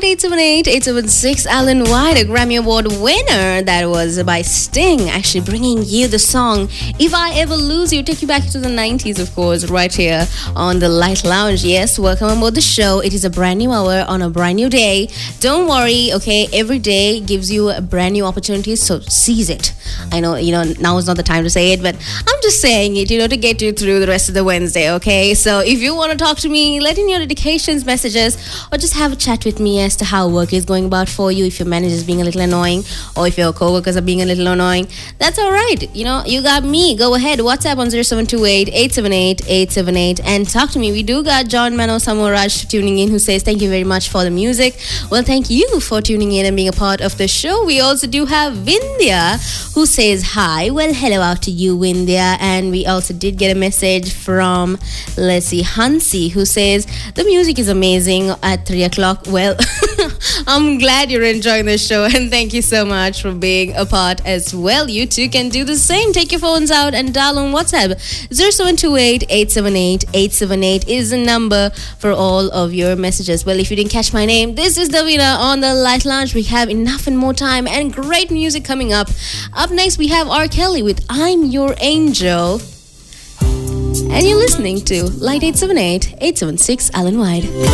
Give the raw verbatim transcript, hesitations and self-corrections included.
Light eight seven eight, eight seven six, Alan White, a Grammy Award winner. That was by Sting, actually bringing you the song If I Ever Lose You. Take you back to the nineties, of course, right here on the Light Lounge. Yes, welcome aboard the show. It is a brand new hour on a brand new day. Don't worry, okay? Every day gives you a brand new opportunity, so seize it. I know, you know, now is not the time to say it, but I'm just saying it, you know, to get you through the rest of the Wednesday, okay? So if you want to talk to me, let in your dedications, messages, or just have a chat with me as to how work is going about for you. If your manager is being a little annoying, or if your co-workers are being a little annoying, that's all right. You know, you got me. Go ahead. WhatsApp on zero seven two eight, eight seven eight, eight seven eight and talk to me. We do got John Mano Samoraj tuning in, who says, thank you very much for the music. Well, thank you for tuning in and being a part of the show. We also do have Vindhya, who says hi. Well, hello out to you, Vindhya. And we also did get a message from, let's see, Hansi, who says, the music is amazing at three o'clock. Well, I'm glad you're enjoying the show, and thank you so much for being a part as well. You too can do the same. Take your phones out and dial on WhatsApp. zero seven two eight, eight seven eight, eight seven eight is the number for all of your messages. Well, if you didn't catch my name, this is Davina on the Light Lounge. We have enough and more time and great music coming up. Up next, we have R. Kelly with I'm Your Angel. And you're listening to Light eight seven eight, eight seven six, Alan White.